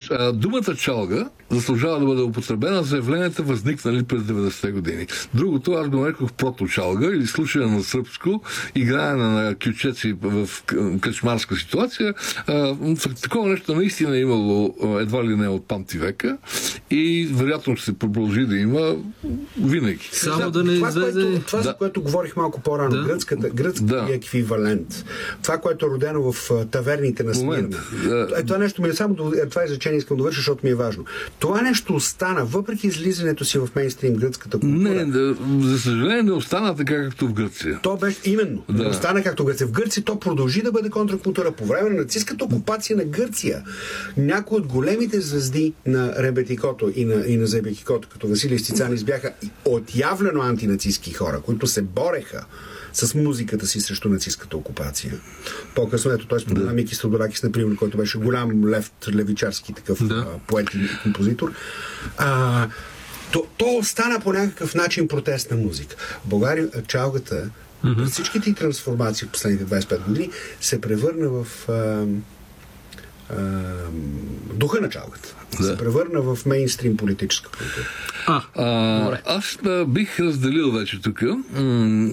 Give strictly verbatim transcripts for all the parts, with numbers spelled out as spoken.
а, думата чалга заслужава да бъде употребена за явленията, възникнали през деветдесетте години. Другото, аз го нарекох проточалга или слушане на сръбско, играене на кючеци в качмарска ситуация. А, такова нещо наистина е имало едва ли не от памти века и вероятно ще се продължи да има винаги. Само да не това, излезе... което, това, да. за което говорих малко по-рано, да. гръцката, гръцкия да. еквивалент. Това, което е родено в таверните на Смирна. Да. Е, това нещо ми е само, това изречение искам да върша, защото ми е важно. Това нещо остана, въпреки излизането си в мейнстрим гръцката култура. Не, да, за съжаление не остана така, както в Гърция. То беше именно. Да. Не остана както в Гърция. В Гърция то продължи да бъде контракултура. По време на нацистската окупация на Гърция някои от големите звезди на Ребетикото и на, и на Зебекикото, като Василий Стицанис, бяха отявлено антинацистски хора, които се бореха с музиката си срещу нацистската окупация. По-късно, ето той спомена да. Мики Стодоракис, например, който беше голям лев левичарски такъв да. а, поет и композитор. А, то, то остана по някакъв начин протестна музика. В България чалгата, mm-hmm. всичките и трансформации в последните двайсет и пет години се превърна в а, а, духа на чалгата. Да. Се превърна в мейнстрим политическа култура. А, а, аз а, бих разделил вече тук. М-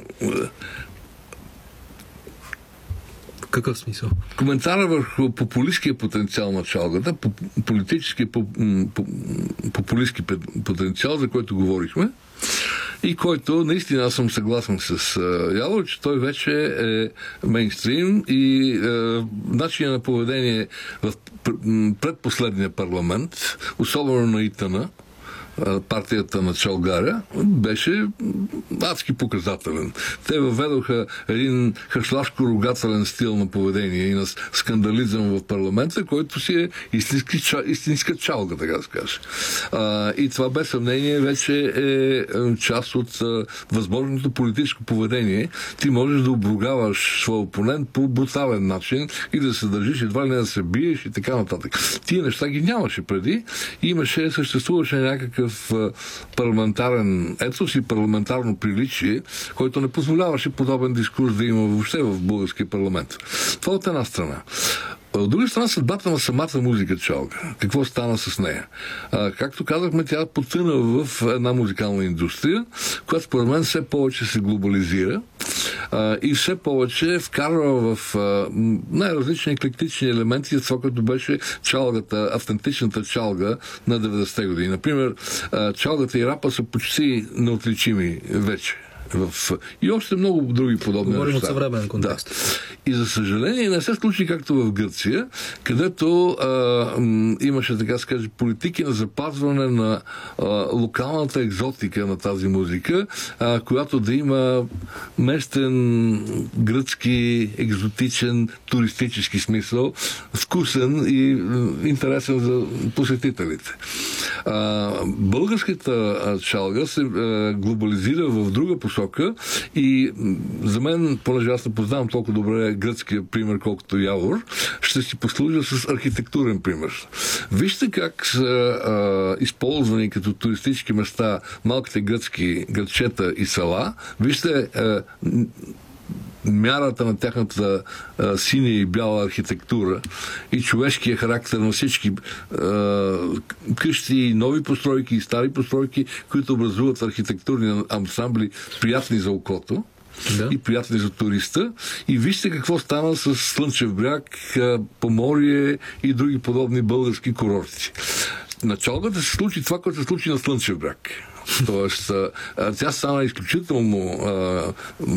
Какъв смисъл? Коментара върху популистския потенциал на чалгата, политически популистски потенциал, за който говорихме, и който наистина аз съм съгласен с Явор, че той вече е мейнстрим и е, начинът на поведение в предпоследния парламент, особено на ИТН, партията на Чалгаря, беше адски показателен. Те въведоха един хашлашко-ругателен стил на поведение и на скандализъм в парламента, който си е истински, истинска чалга, така да се каже. А, и това без съмнение вече е част от а, възможното политическо поведение. Ти можеш да обругаваш своя опонент по брутален начин и да се държиш, едва ли не да се биеш и така нататък. Тия неща ги нямаше преди. Имаше, съществуваше някакъв парламентарен етос и парламентарно приличие, който не позволяваше подобен дискурс да има въобще в българския парламент. Това от една страна. От друга страна, съдбата на самата музика чалга. Какво стана с нея? А, както казахме, тя потъна в една музикална индустрия, която според мен все повече се глобализира а, и все повече вкарва в а, най-различни еклектични елементи, това като беше чалгата, автентичната чалга на деветдесетте години. Например, а, чалгата и рапа са почти неотличими вече. В... И още много други подобни Говорим неща. Говорим от съвременен контекст. Да. И за съжаление не се случи както в Гърция, където а, м, имаше, така се каже, политики на запазване на а, локалната екзотика на тази музика, а, която да има местен, гръцки, екзотичен, туристически смисъл, вкусен и м, интересен за посетителите. А, българската чалга се а, глобализира в друга посока и за мен, понеже аз не познавам толкова добре гръцкия пример, колкото Явор, ще си послужа с архитектурен пример. Вижте как са а, използвани като туристически места малките гръцки градчета и села. Вижте а, мярата на тяхната а, синя и бяла архитектура и човешкия характер на всички а, къщи, нови постройки и стари постройки, които образуват архитектурни ансамбли, приятни за окото. Да. И приятни за туриста. И вижте какво стана с Слънчев бряг, Поморие и други подобни български курорти. На чалгата се случи това, което се случи на Слънчев бряг. Тоест, тя стана изключително а,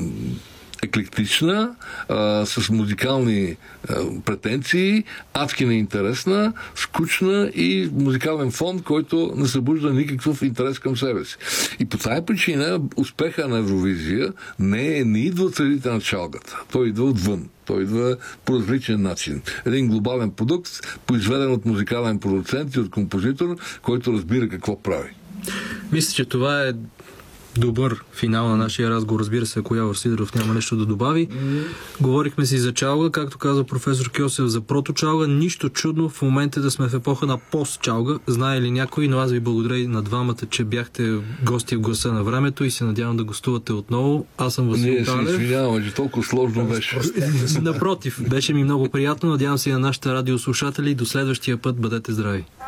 еклектична, а, с музикални а, претенции, адски неинтересна, скучна и музикален фон, който не събужда никакъв интерес към себе си. И по тази причина успеха на Евровизия не, не идва от средите на чалгата. Той идва отвън. Той идва по различен начин. Един глобален продукт, произведен от музикален продуцент и от композитор, който разбира какво прави. Мисля, че това е добър финал на нашия разговор. Разбира се, ако Явор Сидеров няма нещо да добави. Mm. Говорихме си за чалга, както каза професор Кьосев, за проточалга. Нищо чудно в момента да сме в епоха на постчалга. Знае ли някой, но аз ви благодаря и на двамата, че бяхте гости в Гласа на времето и се надявам да гостувате отново. Аз съм Васил Талев. Ние се извиняваме, че толкова сложно беше. Напротив, беше ми много приятно. Надявам се и на нашите радиослушатели. До следващия път. Бъдете здрави!